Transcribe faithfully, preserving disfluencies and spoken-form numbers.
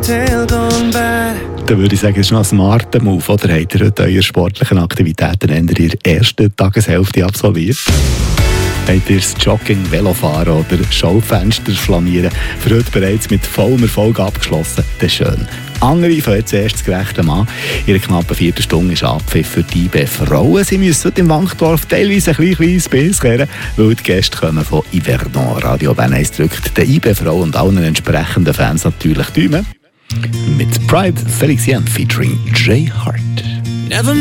tail gone bad. Dann würde ich sagen, es ist noch ein smarter Move, oder habt ihr heute eure sportlichen Aktivitäten in der ersten Tageshälfte absolviert? Habt ihr das Jogging, Velofahren oder Schaufenster flanieren für heute bereits mit vollem Erfolg abgeschlossen? Das ist schön. Andere fangen zuerst das gerechte Mann. In einer knappen Viertelstunde ist Abpfiff für die I B Frauen. Sie müssen heute im Wankdorf teilweise ein kleines, kleines Biss kehren, weil die Gäste kommen von Yverdon. Radio Bern eins drückt den I B Frauen und allen entsprechenden Fans natürlich Däume. Mit Pride Felix Jan featuring Jay Hart. Never